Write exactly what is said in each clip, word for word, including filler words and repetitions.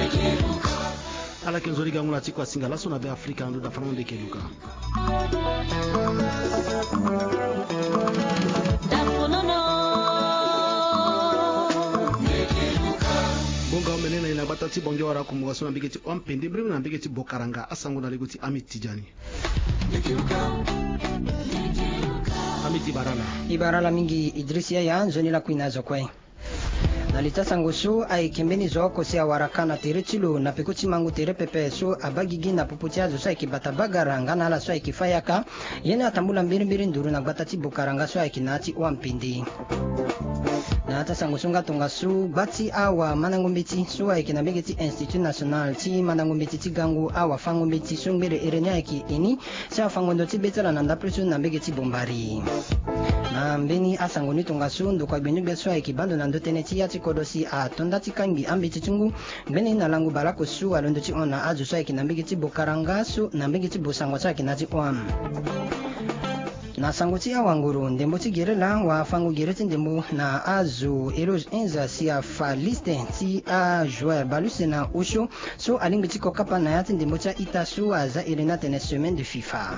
ala kenzoli gangula tikwa singala sona be Afrika ndo da fano de keluka bonga menena ina batati bonge wara kumuga sona bigeti ompende bremu na bigeti bokaranga asango na legoti Amit Tijani Amit Ibarala Ibarala mingi Idrisia ya zoni la kuinazo kwe na litasa ngusu ai kembeni zo kosia warakana tirechilo na pekuti mangu terepepe so abagigi na puputia zo sai kibata bagaranga na la so ai kifayaka yena atambula mbiri mbiri nduru na batati bukaranga so ai kinati wampindi na ata sangusunga tonga su bati awa manangumbiti su ai kinabegeti Institut National ti manangumbiti ti gangu awa fangumbiti sungbere erenya ki ini sa fangondo ti betala na ndapresu na begeti bombari na mbeni asangoni tonga su ndo kwa benu beso ai kibando na ndotene ti yati kodosi a tonda ti kangi ambiti tungu mbeni na langu balako su alondo ti ona azu so ai kinabegeti bokaranga su na begeti bosangwa sa kinati on na sanguti ya wanguru ndembo ti gerela wa fangu gereti ndembo na azu eloge enza si a fa liste ti a joueur baluse na osho so alingi ti kokapa na yati ndembo ti ita su aza elena tene semaine de FIFA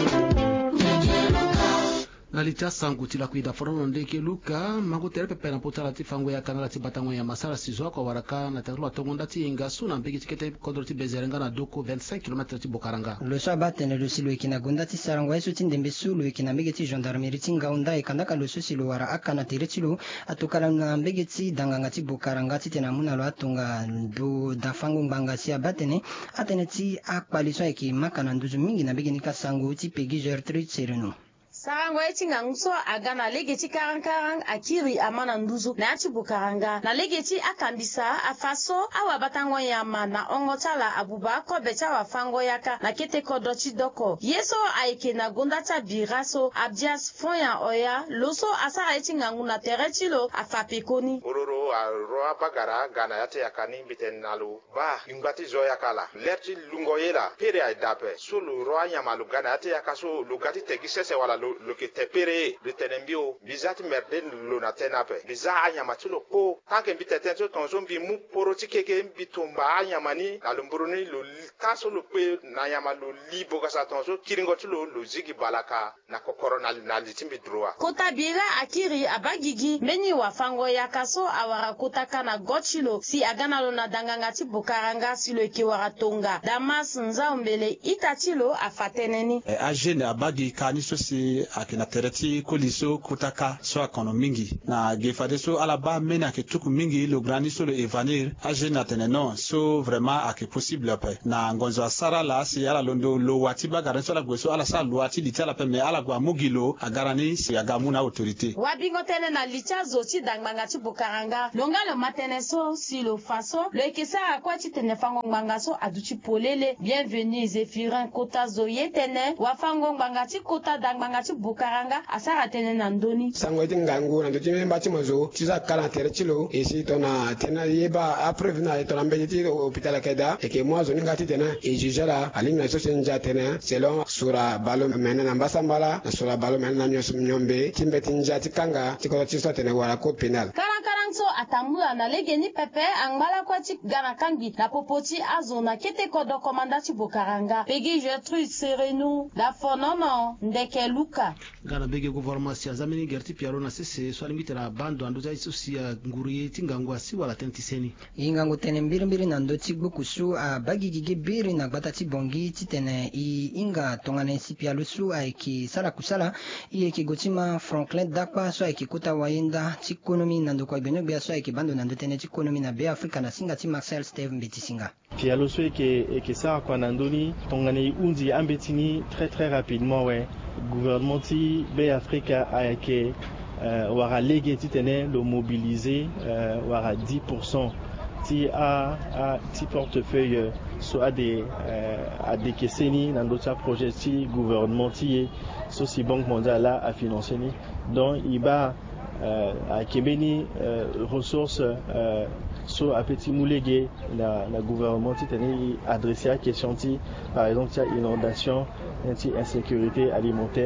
na lita sangu tila kuida forono ndeke luka mangu tere pepe na potala ti fangu ya kanala ti batango ya masala sizwa kwa waraka na terlo atongonda ti inga su na mbegi tikete kodro ti bezerenga na doko vingt-cinq kilomètres ti bokaranga lo so abatene lo silo ikina gonda ti sarango esu ti ndembe su lo ikina mbegi ti gendarmerie ti ngaunda ikandaka lo so silo wara akana tere ti lo atokala na mbegi ti danganga ti bokaranga ti tena muna lo atonga do da fangu ngbanga si abatene atene ti akpali so iki makana nduzu mingi na mbegi ni kasangu ti pegi Gertrude Sereno sarango eti ngangso aga na legeti karang-karang akiri amana nduzu na ati bukaranga na legeti akambisa afaso awa batango yama na ongotala abuba kobe cha wafango yaka na kete kodoti doko yeso aike na gondata biraso abdias fonya oya loso asara eti ngangu na teretilo afapekoni ororo a roa bagara gana yate yakani biten nalu ba ingati zo yakala lerti lungo yela pere ay dape sulu roa nyama lu gana yate yakaso lugati tegisese wala lu lo ke tepere ritenembio bizati merde lo na tenape biza anyama tulo ko tanke biteten so tonso bi mu poroti keke bitumba anyama ni na lumburuni lo taso lo pe na anyama lo libo ka sa tonso kiringo tulo lo zigi balaka na kokoro na na litimbi droa kota bira akiri abagigi meni wa fango ya kaso awara kota kana gochilo si agana lo na danganga ti bukaranga silo eke wara tonga damas nzaombele itatilo afateneni e ajene abagi kani so si akina tereti koliso kutaka so akono mingi na gefade so alaba mena ke tuku mingi lo grani so le evanir ajena teneno so vraiment ake possible pe na ngonzo asara la si ala londo lo wati bagara so la gweso ala sa lo wati litala pe me ala gwa mugilo agarani si agamuna autorité wabingo tene na lichazo ti dangmanga ti bukaranga longa lo matene so si lo faso lo ekesa akwa ti tene fango ngbanga so aduchi polele bienvenue Zéphirin kota zoye tene wa fango ngbanga ti kota dangmanga ti bukaranga asara tene na ndoni sango eti ngangu na ndoti memba ti mozo tiza kala tere chilo esi tona tena yeba apreve na tona mbedi ti hôpital keda e ke mozo ninga ti tena e jujala alinga so senja tena selon sura balo mena na mbasambala na sura balo mena na nyos nyombe timbeti nja ti kanga ti ko ti so tena wara ko penal karang karang so atambula na legeni pepe angmala kwa ti gana kangi na popoti azona kete kodo komanda ti bukaranga pegi Gertrude Sereno da fonono ndeke luka gana bege gouvernement si azamini gerti piaro na sese so alimitera bando anduza isu si nguriye tingangu asi wala tentiseni ingangu tene mbiri mbiri na ndoti gbukusu a bagigigi biri na gbata ti bongi ti tene i inga tongane si pialo su a eki sala kusala i eki gotima Franklin Dakpa so a eki kuta wayenda ti konomi na ndokwa beno bia so a eki bando na ndotene ti konomi na be Afrika na singa ti Marcel Steve mbiti singa pialo so eke eke sa kwa na ndoni tongane undi ambetini très très rapidement ouais gouvernement ti be Afrika ayake uh, wara lege ti tene lo mobiliser uh, wara dix pour cent ti a a ti portefeuille so a des uh, a des keseni na ndota projet ti gouvernement ti so si banque mondiale a financé ni donc iba uh, a kemeni uh, ressources uh, so a petit moulege la la gouvernement ti tene adressé à question ti par exemple ti inondation ti insécurité alimentaire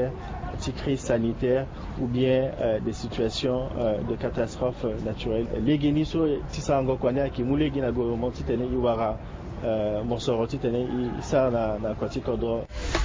de crise sanitaire ou bien euh, des situations euh, de catastrophes naturelles. Les Guinéens, si ça encore connaît, qui moulent les Guinéens, ils tene iwara morceau tene ça na na côté kodro.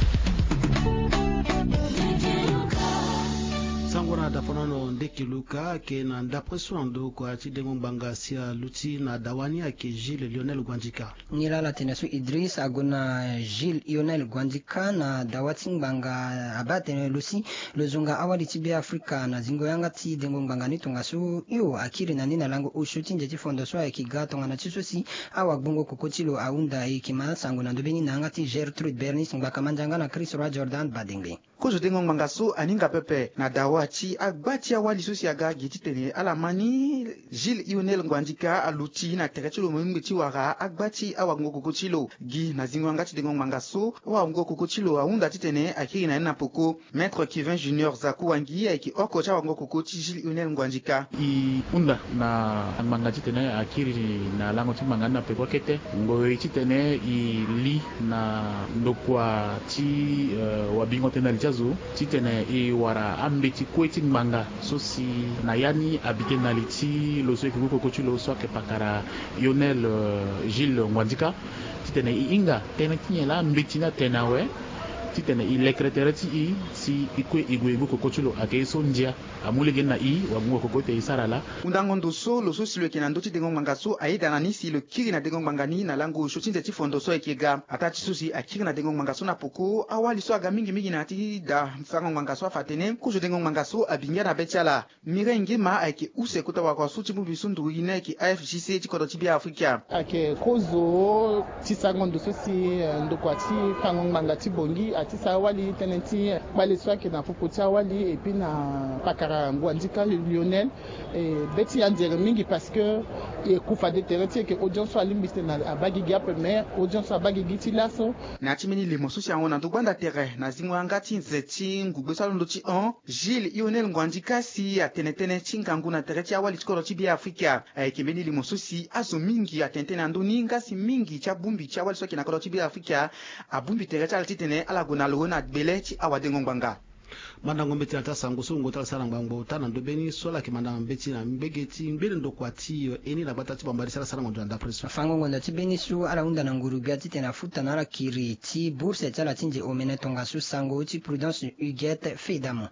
Sangwana da fonano ndekiluka ke na ndapre swando kwa chidengo mbanga sia luti na dawani ake Gilles Lionel Gwandika. Nilala tenesu Idris aguna Gilles Lionel Gwandika na dawati mbanga abate lusi lozunga awali tibi Afrika na zingo yanga ti dengo mbanga nitunga su yo akiri na nina lango ushuti njeji fondo swa ekigato ngana chisosi awa gbongo kokotilo aunda ikima sanguna ndobeni na ngati Gertrude Bernice mbaka manjanga na Chris Roy Jordan Badingbe. Kozo dengo mbanga su aninga pepe na dawachi agbati awali susi aga gititene alamani Gilles Lionel Gwandika aluti na tekachilo mwimgiti wara agbati awa ngoko kochilo gi na zingo ngati dengo mbanga su wa ngoko kochilo aunda titene akiri na nina poko Maître Kevin Junior Zaku wangi eki oko cha ngoko kochi Gilles Lionel Gwandika i unda na mbanga titene akiri na lango timanga na peko kete ngo titene i li na ndokwa ti uh, wabingo tena lichazo titene i wara ambeti kweti mbanga sosi na yani abite na liti loso ekiko kochulo so ke pakara Lionel uh, Gilles Gwandika titene i inga tena kinyela mbetina tenawe titene i lekretereti i si ikwe igwe igwe kokochulo akeiso njia amulege na i wagungo kokote isarala undango ndoso loso silwe kena ndoti dengo mangaso aida na nisi le kiri na dengo mangani na lango shotinze ti fondo so ekega atati susi akiri na dengo mangaso na poko awali so aga mingi mingi na ti da fango mangaso afatene kujo dengo mangaso abinga na betala mirenge ma ake use kota wakwa suti mubisu nduine ki A F J C ti kodo ti bia Afrika ake kozo ti sango ndoso si ndokwati fango mangati bongi tisa wali tenenti bale swaki na puputi wali et puis na pakara Gwandika Lionel et beti andere mingi parce que e kufa de tereti ke audience alimbiste na abagigi après audience abagigi ti laso na timini le mosusi yango na ndubanda terre na zingwa ngati nzeti ngubesa londo ti on Gilles Lionel Gwandika si atenetene chingangu na tereti awali tikoro ti bia Afrika aikembeni le mosusi azo mingi atentene andoni ngasi mingi cha bumbi cha wali swaki na kodo ti bia Afrika abumbi tereti altitene ala na lona belechi awadengo mbanga manda ngombe tina tasango so ngota sala ngbango tana ndobeni sola ki manda mbeti na mbegeti mbele ndokwati eni na batati bambari sala sala ngondo nda preso fango ngondo tibeni su ala unda na nguru gati tena futa na la kiriti bourse tala tinje omene tonga su sango ti Prudence Huguette Fedamo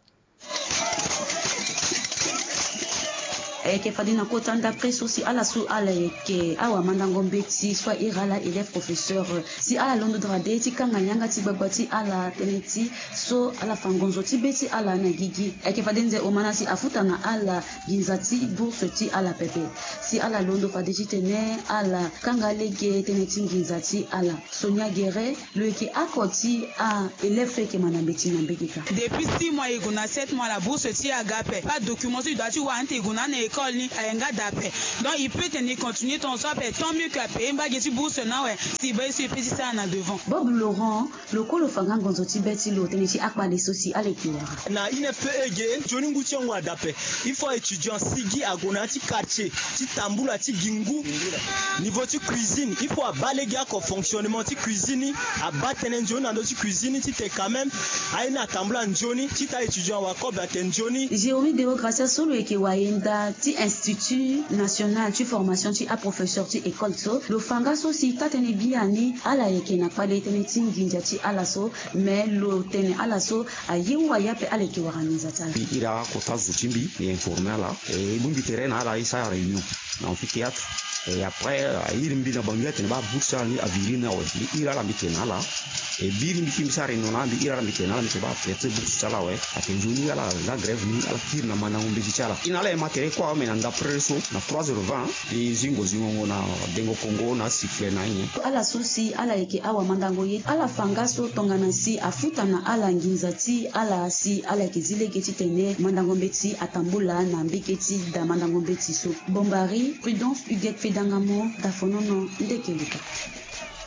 ke fadina kota d'après si ala su ala ke awa mandango mbeti soit irala élève professeur si ala londo drade ti kanga nyanga ti babati ala teneti so ala fangonzo ti beti ala na gigi ke fadenze omana si afuta na ala ginzati bourse ti ala pepe si ala londo fadeti tene ala kanga lege teneti ginzati ala Sonia Guerre le ke akoti a élève ke manambeti na mbegika depuis six mois iguna sept mois la bourse ti agape pas document tu dois tu wa ante iguna ne ni ayenga d'appel donc il peut tenir continuer ton soit tant mieux que payer mbageti bourse na ouais si ba si petit ça na devant Bob Laurent le kolo fanga ngonzo ti beti lo teniti akpa les soci alekiwara na I N F P ege joni nguti ngwa d'appel il faut étudiant sigi agona ti quartier ti tambula ti gingu niveau ti cuisine il faut abalege ko fonctionnement ti cuisine abatene njoni ando ti cuisine ti te quand même aina tambula njoni ti ta étudiant wa ko ba ten njoni Jérémy démocratie solo eke wayenda ti Institut National ti formation ti a professeur ti école so lo fanga so si tatene biani ala yeke na pale tene ti nginja ti ala so mais lo tene ala so ayewa yape ala ke organiza tala ira ko tazu timbi et informer là et bumbi terrain ala isa réunion na amphithéâtre et après il mbina bangiate na ba boursa ni avirina o ira la mitena la e biri mbi misare no na bi ira la mitena la mi ba fete boursa la we atenjuni ala la grève ni ala kir na mana umbi chala inala e matere kwa me na preso na trois heures vingt e zingo zingo na dengo Congo na siffle na yin ala susi ala yeke awa mandango ye ala fanga so tongana si afuta na ala nginzati ala si ala ke zileke ti tene mandango mbeti atambula na mbiketi da mandango mbeti so Bombari Prudence Huguette Fedangamo da fonono ndekelika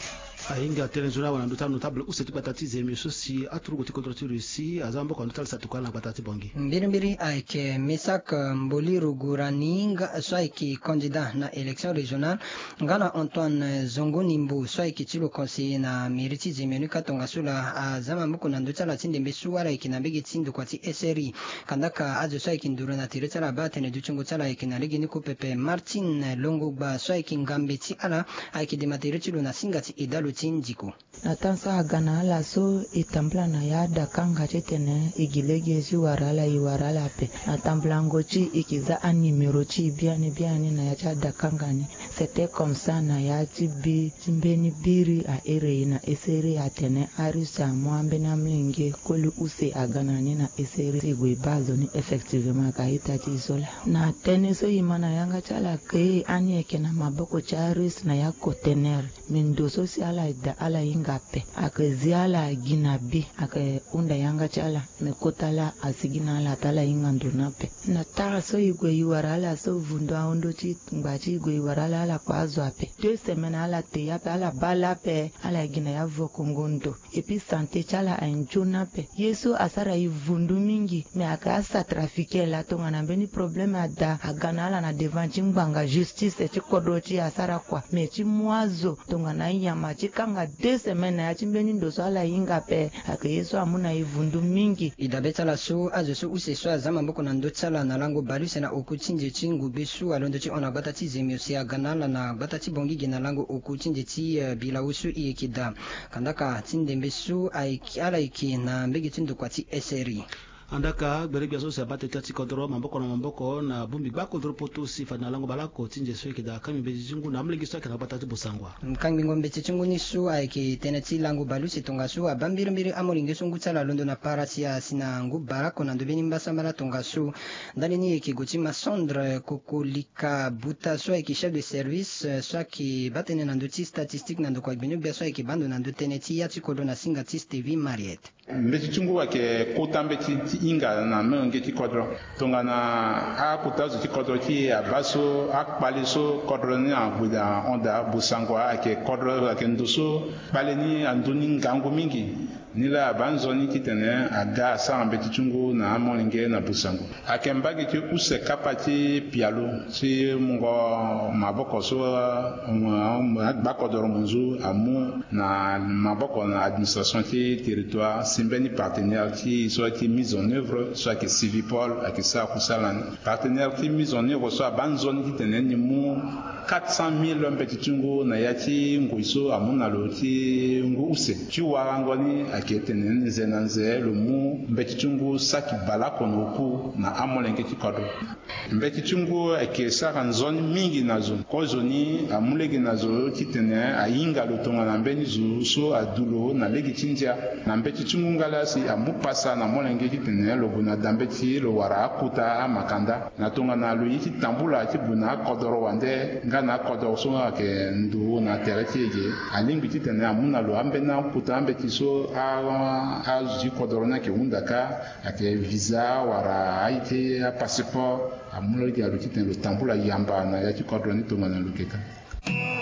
ainga telenzuna wana nduta notable usetu batatize misosi aturu kuti kontroti rusi azambo kwa nduta satukala batati bongi mbiri mbiri aike Misak Mboli Ruguraninga soiki candidat na election régionale ngana Antoine Zongo Nimbu soiki tilo conseiller na miriti zimenu katonga sula azama mbuku na nduta la tinde mbesuwara ikinabigi tindu kwa ti S R I kandaka azo soiki nduru na tireta la batene duchungu tala ikinaligi niku pepe Martin Longogba soiki ngambeti ala aiki dimatiriti luna singati idalu tindiku natansa agana ala so itambla na yada kanga chetene igilege si warala iwarala pe natambla ngochi ikiza a numero chi biani biani na yacha da kanga ni c'était comme ça na yachi bi timbeni biri a ere na esere atene arisa mwambe na mlenge kolu use agana ni na esere sigwe bazo ni effectivement ka itati isola na tene so imana yanga chala ke ani eke na maboko charis na yako tener mindo so si ala ida ala ingape akezi ala ginabi ake unda yanga chala mekotala asigina ala tala ingandu nape na tara so igwe iwara ala so vundo aondo chi ngbachi igwe iwara ala ala kwazo ape deux semaines ala te yape ala bala pe ala gina ya vokongondo epi sante chala anjona pe yesu asara ivundu mingi me akasa trafike la tonga na beni probleme ada agana ala na devant chimbanga justice chikodoti asara kwa me chimwazo tonga na nyama chikanga deux semaines ya chimbeni ndoso ala inga pe ake yesu amuna ivundu mingi idabeta la so azo so use so azama mboko na ndotsala na lango baluse na okuchinje chingu besu alondo chi ona batati zemiosi aganala na batati bongigi na lango okuchinje ti uh, bila usu iekida kandaka tinde besu aiki ala iki na mbegi tindo kwa ti S R I andaka gbere bia so se abate tati kodro mamboko na mamboko na bumbi bako dro poto sifa na lango balako tinje so ikida kami bezungu na mlegi so kana batati busangwa mkangi ngombe chungu ni su aiki teneti lango balusi tonga su abambiri mbiri amolinge sungu tsala londo na parati ya sina ngu barako na ndobeni mbasa mala tonga su ndani ni ikiguti masondre kukulika buta so aiki chef de service so aiki batene na ndoti statistique na ndokwa gbenu bia so aiki bando na ndoteneti ya tikolo na singa ti Stevie Mariette mbeti chungu wake kutambeti inga na mengi ti kodro tonga na a kutazo ti kodro ti abaso akpaliso kodro ni abuda onda busangwa ake kodro ake nduso baleni anduni ngangu mingi nila banzoni ti tene aga sa mbeti chungu na amolinge na busango ake mbagi ti use kapa ti pialo ti mungo maboko so agbakodoro munzu amu na maboko na administration ti territoire simbeni partenaire qui soit qui mise en œuvre soit que Civipol à que ça kusalani partenaire qui mise en œuvre soit ban zone qui tenait ni mu quatre cent mille petit tungo na yati nguiso amuna loti ngu use tu warangoni aketene nzenanze le mu petit tungo saki balako noku na amolenge ti kodo mbeti tungo ake sara zone mingi nazo ko zoni amulege nazo ti tene ayinga lotonga na mbeni zu so adulo na legi tinja na mbeti tungo ngala si amupasa na molenge ki tene lo buna dambeti lo wara kuta makanda na tonga na lo yiti tambula ti buna kodoro wande ngana kodoro so ke ndu na tereti ege alimbi ti tene amuna lo ambe na kuta ambe ti so a a ji kodoro na ke undaka ake visa wara aite a passeport amulege lo ti tene lo tambula yamba na ya ti kodoro ni tonga na lo keka